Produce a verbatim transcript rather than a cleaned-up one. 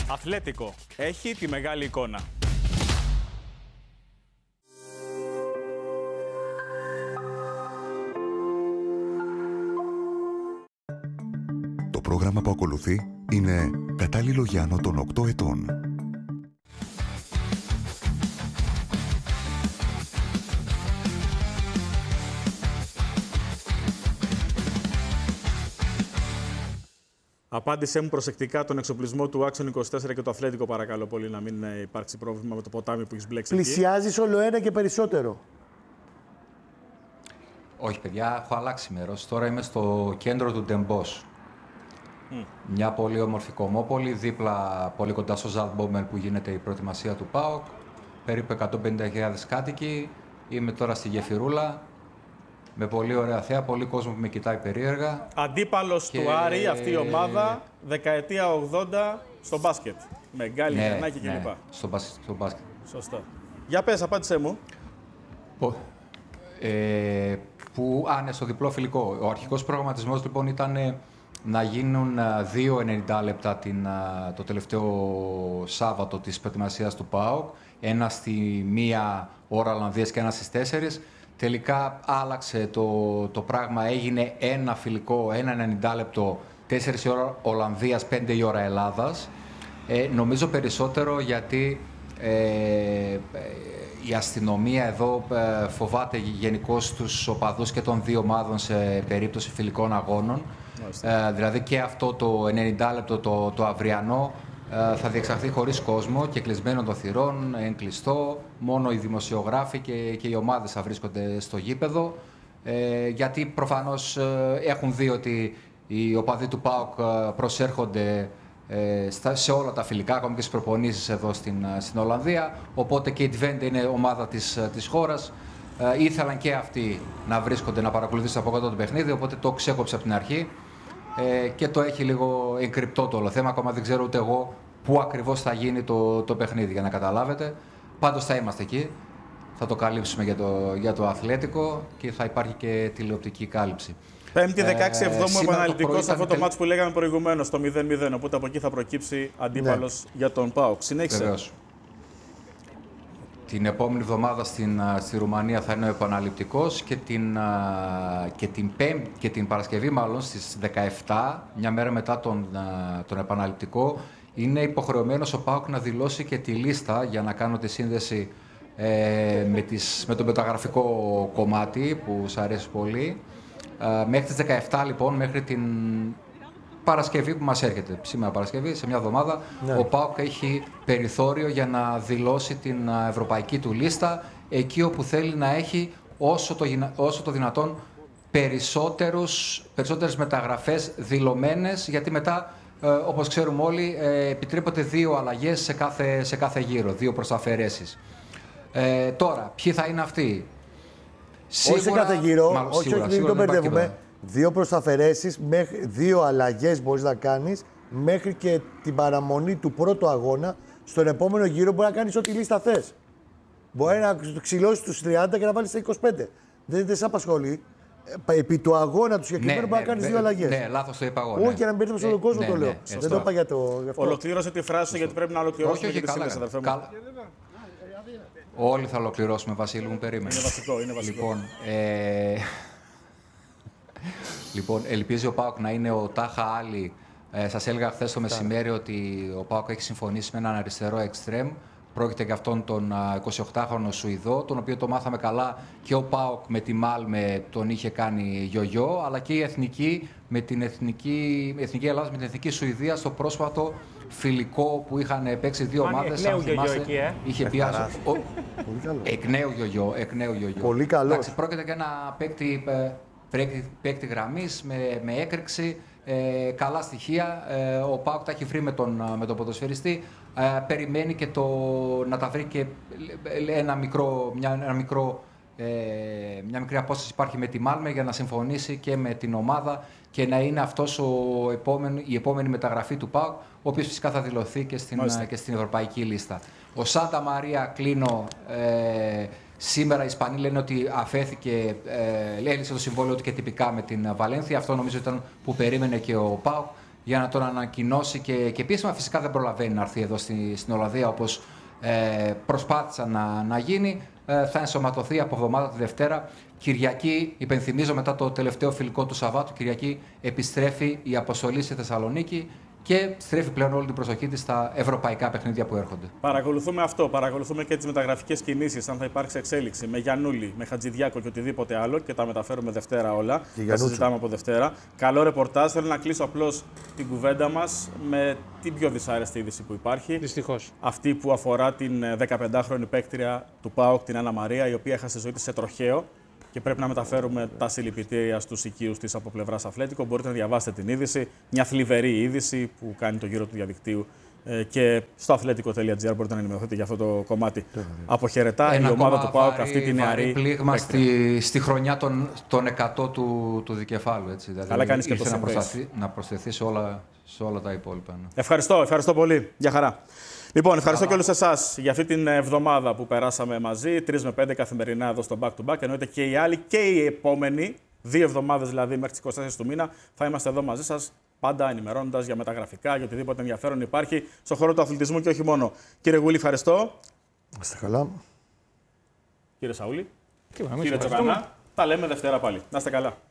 Αθλέτικο. Έχει τη μεγάλη εικόνα. Το πρόγραμμα που ακολουθεί είναι κατάλληλο για άνω των οκτώ ετών. Απάντησέ μου προσεκτικά τον εξοπλισμό του Άξιον είκοσι τέσσερα και το Αθλέτικο, παρακαλώ πολύ, να μην υπάρξει πρόβλημα με το ποτάμι που έχει μπλέξει. Πλησιάζεις όλο ένα και περισσότερο. Όχι, παιδιά, έχω αλλάξει μέρος. Τώρα είμαι στο κέντρο του Ντεμπός. Mm. Μια πολύ όμορφη κομμόπολη, δίπλα πολύ κοντά στο Ζαλτμπόμερ που γίνεται η προετοιμασία του ΠΑΟΚ. Περίπου εκατόν πενήντα χιλιάδες κάτοικοι. Είμαι τώρα στη γεφυρούλα. Με πολύ ωραία θέα, πολύ κόσμο που με κοιτάει περίεργα. Αντίπαλος και... του Άρη, αυτή η ομάδα, δεκαετία ογδόντα στο μπάσκετ. Με Γκάλι, ναι, Γιαννάκη ναι, κλπ. Στο μπάσκετ, στο μπάσκετ. Σωστά. Για πες, απάντησέ μου. Πο... Ε, που, α, ναι, στο διπλό φιλικό. Ο αρχικός προγραμματισμός λοιπόν ήταν να γίνουν δύο ενενήντα λεπτά την, το τελευταίο Σάββατο της προετοιμασίας του ΠΑΟΚ. Ένα στη μία ώρα Ολλανδίας και ένα στις τέσσερις. Τελικά άλλαξε το, το πράγμα, έγινε ένα φιλικό, ένα ενενήντα λεπτό, τέσσερις η ώρα Ολλανδίας, πέντε η ώρα Ελλάδας. Ε, νομίζω περισσότερο γιατί ε, η αστυνομία εδώ ε, φοβάται γενικώς τους οπαδούς και των δύο ομάδων σε περίπτωση φιλικών αγώνων. Ε, δηλαδή και αυτό το ενενήντα λεπτό, το, το αυριανό, θα διεξαχθεί χωρίς κόσμο και κλεισμένο των θυρών, εν κλειστό. Μόνο οι δημοσιογράφοι και, και οι ομάδες θα βρίσκονται στο γήπεδο. Ε, γιατί προφανώς ε, έχουν δει ότι οι οπαδοί του ΠΑΟΚ προσέρχονται ε, στα, σε όλα τα φιλικά, ακόμη και στις προπονήσεις εδώ στην, στην Ολλανδία. Οπότε και η Twente είναι ομάδα της, της χώρας. Ε, ήθελαν και αυτοί να βρίσκονται, να παρακολουθήσουν από κάτω το παιχνίδι, οπότε το ξέκοψε από την αρχή. Ε, και το έχει λίγο εγκρυπτό το όλο θέμα. Ακόμα δεν ξέρω ούτε εγώ πού ακριβώς θα γίνει το, το παιχνίδι, για να καταλάβετε. Πάντως θα είμαστε εκεί. Θα το καλύψουμε για το, για το Αθλέτικο και θα υπάρχει και τηλεοπτική κάλυψη. Πέμπτη δεκαέξι εβδόμου επαναληπτικό σε αυτό το τελ... μάτς που λέγαμε προηγουμένως, το μηδέν μηδέν. Οπότε από εκεί θα προκύψει αντίπαλος ναι. για τον ΠΑΟΚ. Συνέχισε. Βεβαίως. Την επόμενη εβδομάδα στην, στη Ρουμανία θα είναι ο επαναληπτικός και την, και την, πέμπτη, και την Παρασκευή, μάλλον στις δεκαεπτά, μια μέρα μετά τον, τον επαναληπτικό, είναι υποχρεωμένος ο ΠΑΟΚ να δηλώσει και τη λίστα για να κάνω τη σύνδεση ε, με, τις, με το μεταγραφικό κομμάτι που σας αρέσει πολύ. Ε, μέχρι τις δεκαεπτά λοιπόν, μέχρι την Παρασκευή που μας έρχεται, σήμερα Παρασκευή, σε μια εβδομάδα, ναι. ο ΠΑΟΚ έχει περιθώριο για να δηλώσει την ευρωπαϊκή του λίστα εκεί όπου θέλει να έχει όσο το, όσο το δυνατόν περισσότερους, περισσότερες μεταγραφές δηλωμένες, γιατί μετά, ε, όπως ξέρουμε όλοι, ε, επιτρέπονται δύο αλλαγές σε κάθε, σε κάθε γύρο, δύο προσταφαιρέσεις. Ε, τώρα, ποιοι θα είναι αυτοί? Σίγουρα, όχι σε κάθε γύρο, μάλλον, όχι, σίγουρα, όχι, μην το μπερδεύουμε. Δύο προσταφαιρέσεις, δύο αλλαγές μπορείς να κάνεις μέχρι και την παραμονή του πρώτου αγώνα. Στον επόμενο γύρο μπορεί να κάνεις ό,τι λίστα θες. Μπορεί να ξυλώσεις τους τριάντα και να βάλεις τα είκοσι πέντε. Δεν, δεν σε απασχολεί. Επί του αγώνα του συγκεκριμένου ναι, μπορεί ναι, να κάνεις ναι, δύο αλλαγές. Ναι, λάθος το είπα εγώ. Όχι, ναι. να μην μπερδεύεις όλο τον κόσμο, ναι, το λέω. Ναι, δεν το είπα για το. Για Ολοκλήρωσε τη φράση σου, γιατί πρέπει να ολοκληρώσουμε. Όχι, όχι, καλά, καλά, καλά. Όλοι θα ολοκληρώσουμε, Βασίλη μου, περίμενε. Είναι βασικό, είναι βασικό. Λοιπόν, ε... Λοιπόν, ελπίζει ο ΠΑΟΚ να είναι ο Τάχα Άλλη. Ε, σας έλεγα χθες το μεσημέρι ότι ο ΠΑΟΚ έχει συμφωνήσει με έναν αριστερό εξτρέμ. Πρόκειται για αυτόν τον εικοσιοκτάχρονο Σουηδό, τον οποίο το μάθαμε καλά και ο ΠΑΟΚ με τη Μάλμε τον είχε κάνει γιογιό, αλλά και η Εθνική με την Εθνική, Εθνική Ελλάδα με την Εθνική Σουηδία στο πρόσφατο φιλικό που είχαν παίξει δύο ομάδες. Εκ νέου γιογιό εκεί, ε. Είχε πιάσει. Εκ νέου γιογιό, εκ νέου γιογιό. Πολύ καλό. Εντάξει, πρόκειται για ένα παίκτη, παίκτη γραμμής με, με έκρηξη. Ε, καλά στοιχεία. Ε, ο ΠΑΟΚ τα έχει βρει με τον, με τον ποδοσφαιριστή. Ε, περιμένει και το, να τα βρει και ένα μικρό, μια, ένα μικρό, ε, μια μικρή απόσταση υπάρχει με τη Μάλμε για να συμφωνήσει και με την ομάδα και να είναι αυτός ο επόμενο, η επόμενη μεταγραφή του ΠΑΟΚ, ο οποίος φυσικά θα δηλωθεί και στην, και στην ευρωπαϊκή λίστα. Ο Σάντα Μαρία, κλείνω. Ε, Σήμερα οι Ισπανοί λένε ότι αφέθηκε, ε, έλυσε το συμβόλαιο του και τυπικά με την Βαλένθια. Αυτό νομίζω ήταν που περίμενε και ο ΠΑΟΚ. για να τον ανακοινώσει και, και επίσημα. Φυσικά δεν προλαβαίνει να έρθει εδώ στη, στην Ολλανδία όπως ε, προσπάθησαν να, να γίνει. Ε, θα ενσωματωθεί από εβδομάδα τη Δευτέρα. Κυριακή, υπενθυμίζω μετά το τελευταίο φιλικό του Σαββάτου, Κυριακή επιστρέφει η αποστολή στη Θεσσαλονίκη και στρέφει πλέον όλη την προσοχή της στα ευρωπαϊκά παιχνίδια που έρχονται. Παρακολουθούμε αυτό. Παρακολουθούμε και τις μεταγραφικές κινήσεις. Αν θα υπάρξει εξέλιξη με Γιαννούλη, με Χατζηδιάκο και οτιδήποτε άλλο. Και τα μεταφέρουμε Δευτέρα όλα. Τα συζητάμε από Δευτέρα. Καλό ρεπορτάζ. Θέλω να κλείσω απλώς την κουβέντα μας με την πιο δυσάρεστη είδηση που υπάρχει. Δυστυχώς. Αυτή που αφορά την δεκαπεντάχρονη παίκτρια του ΠΑΟΚ, την Άννα Μαρία, η οποία έχασε ζωή της σε τροχαίο. Και πρέπει να μεταφέρουμε τα συλληπιτήρια στους οικείους της από πλευράς Αθλέτικο. Μπορείτε να διαβάσετε την είδηση. Μια θλιβερή είδηση που κάνει το γύρο του διαδικτύου. Ε, και στο αθλέτικο τελεία τζι άρ μπορείτε να ενημερωθείτε για αυτό το κομμάτι. Αποχαιρετά η ομάδα του ΠΑΟΚ αυτή τη νεαρή. Πλήγμα στη, στη χρονιά των, των εκατό του, του δικεφάλου. Έτσι. Δηλαδή, καλά κάνεις και το να, προσταθεί, να προσθεθεί σε όλα, σε όλα τα υπόλοιπα. Ναι. Ευχαριστώ, ευχαριστώ πολύ. Γεια χαρά. Λοιπόν, ευχαριστώ και όλους εσάς για αυτή την εβδομάδα που περάσαμε μαζί. τρεις με πέντε καθημερινά εδώ στο Back to Back. Εννοείται και οι άλλοι και οι επόμενοι. Δύο εβδομάδες δηλαδή μέχρι τις είκοσι τέσσερις του μήνα θα είμαστε εδώ μαζί σας. Πάντα ενημερώνοντας για μεταγραφικά, για οτιδήποτε ενδιαφέρον υπάρχει στον χώρο του αθλητισμού και όχι μόνο. Κύριε Γούλη, ευχαριστώ. Να είστε καλά. Κύριε Σαούλη. Και Κύριε Τσοκανά. Τα λέμε Δευτέρα πάλι. Να είστε καλά.